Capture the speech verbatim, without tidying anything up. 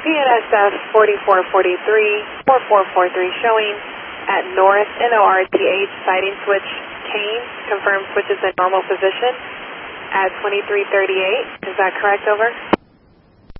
P N S F forty-four forty-three, four four four three showing at North N O R T H sighting switch Kane. Confirm switch is in normal position at twenty-three thirty-eight. Is that correct? Over.